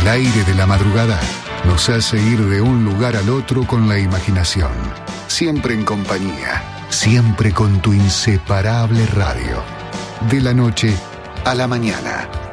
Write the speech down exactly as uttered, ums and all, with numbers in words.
El aire de la madrugada nos hace ir de un lugar al otro con la imaginación. Siempre en compañía, siempre con tu inseparable radio. De la noche a la mañana.